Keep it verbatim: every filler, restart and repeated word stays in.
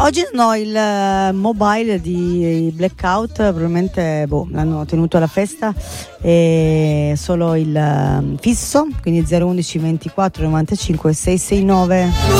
oggi non ho il uh, mobile di Blackout, probabilmente boh, l'hanno tenuto alla festa, e solo il uh, fisso, quindi zero uno uno ventiquattro novantacinque seicentosessantanove.